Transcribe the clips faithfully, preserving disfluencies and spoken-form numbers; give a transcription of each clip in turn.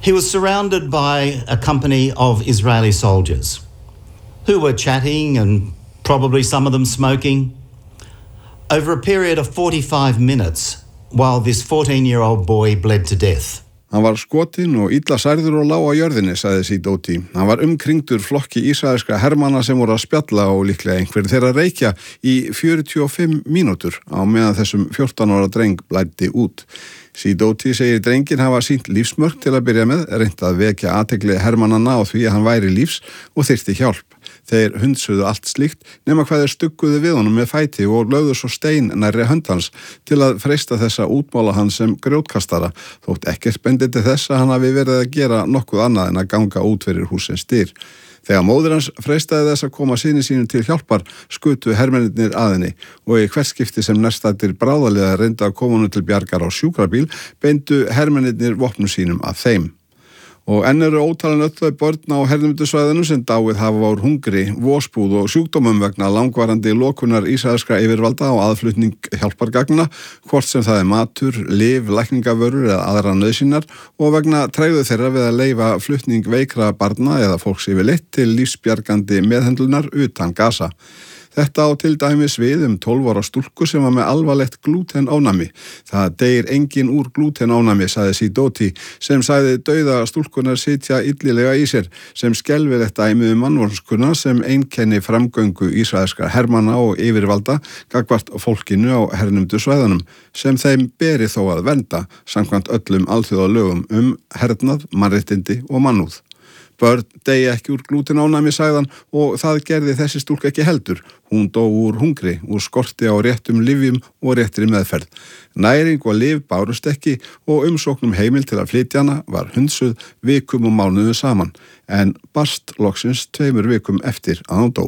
He was surrounded by a company of Israeli soldiers who were chatting and probably some of them smoking over a period of forty-five minutes while this fourteen-year-old boy bled to death. Hann var skotinn og illa særður og lá á jörðinni, sagði Sidoti. Hann var umkringdur flokki ísraelskra hermanna sem voru að spjalla og líklega einhverjir þeirra reykja í fjörutíu og fimm mínútur á meðan þessum fjórtán ára dreng blæddi út. Sidoti segir drengin hafa sýnt lífsmörk til að byrja með, reynt að vekja athygli hermannanna á því að hann væri lífs og þyrfti hjálp. Þeir hundsuðu allt slíkt nema hvað þeir stugguðu við honum með fæti og lögðu svo stein nærri hönd hans til að freista þessa útmála hans sem grjótkastara, þótt ekkert bendi til þess að hann hafi verið að gera nokkuð annað en að ganga út fyrir hússins dyr. Þegar móðir hans freistaði þess að koma syni sínum til hjálpar, skutu hermennirnir að henni og í hvert skipti sem nærstaddir bráðalega reyndu að koma honum til bjargar á sjúkrabíl, beindu hermennirnir vopnum sínum að þeim. Og enn eru ótalin öll þau börn á hernumdusvæðinu sem dáið hafa úr hungri, vosbúð og sjúkdómum vegna langvarandi lokunar ísraelskra yfirvalda og aðflutning hjálpargagna, hvort sem það er matur, lyf, lækningavörur eða aðra nauðsynjar og vegna tregðu þeirra við að leyfa flutning veikra barna eða fólks yfirleitt til lífsbjargandi meðhöndlunar utan Gaza. Þetta á til dæmis við um tólf ára stúlku sem var með alvarlegt glútenónæmi. Það deyr engin úr glútenónæmi, sagði Sidoti, sem sagði dauða stúlkunar sitja illilega í sér, sem skelfir þetta dæmi um mannvonskuna sem einkenni framgöngu ísraelskra hermanna og yfirvalda gagnvart fólkinu á hernumdu svæðunum, sem þeim beri þó að vernda, samkvæmt öllum alþjóðalögum um hernað, mannréttindi og mannúð. Börn deyja ekki úr glútenónæmi, sagðan, og það gerði þessi stúlka ekki heldur. Hún dó úr hungri, úr skorti á réttum lyfjum og réttri meðferð. Næring og lyf bárust ekki og umsóknum heimil til að flytja hana var hundsuð vikum og mánuðu saman, en barst loksins tveimur vikum eftir að hún dó.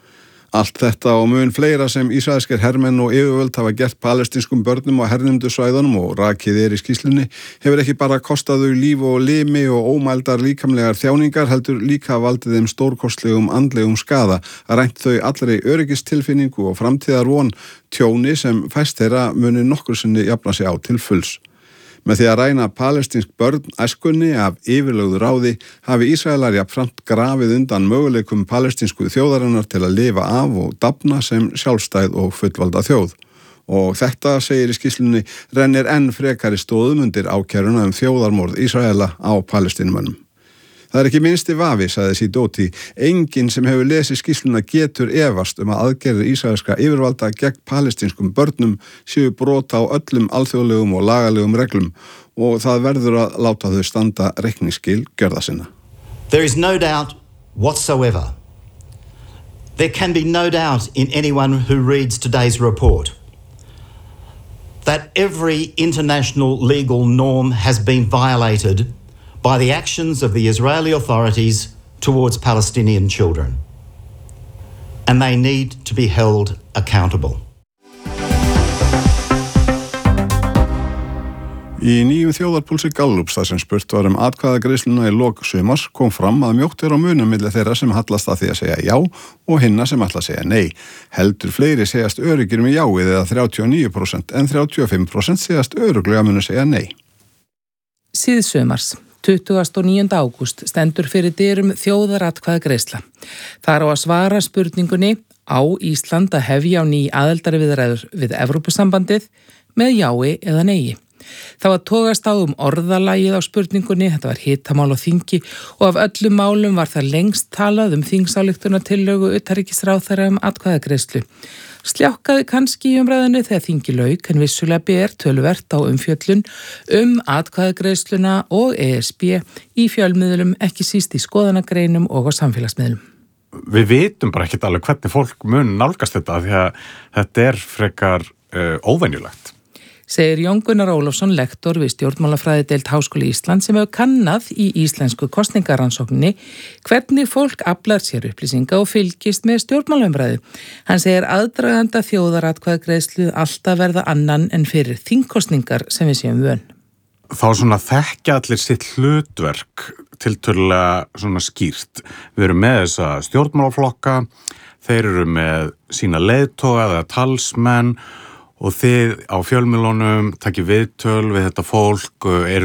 Allt þetta og mun fleira sem ísraelskir hermenn og yfirvöld hafa gert palestinskum börnum á hernumdu svæðunum og rakið er í skýrslunni hefur ekki bara kostað þau líf og limi og ómældar líkamlegar þjáningar, heldur líka valdið þeim stórkostlegum andlegum skaða, rænt þau allri öryggistilfinningu og framtíðarvon, tjóni sem fæst þeirra muni nokkur sinni jafna sig á til fulls. Með því að ræna palestinsk börn æskunni af yfirlögðu ráði hafi Ísraelar jafnframt grafið undan möguleikum palestinsku þjóðarinnar til að lifa af og dafna sem sjálfstæð og fullvalda þjóð. Og þetta, segir í skýrslunni, rennir enn frekari stoðum undir ákæruna um þjóðarmorð Ísraela á palestinumönnum. Það er ekki minnsti vafi, sagði Sidoti. Enginn sem hefur lesið skýrsluna getur efast um að aðgerðir ísraelskra yfirvalda gegn palestinskum börnum séu brot á öllum alþjóðlegum og lagalegum reglum og það verður að láta þau standa reikningsskil gjörða sinna. There is no doubt whatsoever. There can be no doubt in anyone who reads today's report that every international legal norm has been violated by the actions of the Israeli authorities towards Palestinian children. And they need to be held accountable. Í nýjum þjóðarpúlsi Gallups, þar sem spurt var um atkvæðagreiðsluna í lok sumars, kom fram að mjótt er á munum milli þeirra sem hallast að því að segja já og hinna sem ætla að segja nei. Heldur fleiri segjast öruggir með jáið eða þrjátíu og níu prósent en þrjátíu og fimm prósent segjast örugglega munu segja nei. Síðsumars. tuttugasta og níunda ágúst stendur fyrir dyrum þjóðaratkvæðagreiðsla. Þar á að svara spurningunni á Ísland að hefja á ný aðildarviðræður við Evrópusambandið með jái eða neigi. Það var togast á um orðalagið á spurningunni, þetta var hitamál á þingi og af öllum málum var það lengst talað um þingsályktunartillögu utanríkisráðherra um atkvæðagreiðslu. Sljákkaði kannski í umræðinu þegar þingi lauk en vissulega ber töluvert á umfjöllun um atkvæðagreiðsluna og E S B í fjölmiðlum, ekki síst í skoðanagreinum og á samfélagsmiðlum. Við vitum bara ekkert alveg hvernig fólk mun nálgast þetta því að þetta er frekar uh, óvenjulegt. Segir Jón Gunnar Ólafsson, lektor við stjórnmálafræðideild Háskóli Íslands sem hefur kannað í íslensku kosningarannsókninni hvernig fólk aflar sér upplýsinga og fylgist með stjórnmálaumræðu. Hann segir aðdraganda þjóðaratkvæðagreiðslu alltaf verða annan en fyrir þingkosningar sem við séum vön. Þá svona þekkja allir sitt hlutverk tiltölulega svona skýrt. Við erum með þessa stjórnmálaflokka, þeir eru með sína leiðtoga eða talsmenn og þið á fjölmiðlunum takið viðtöl við þetta fólk, eru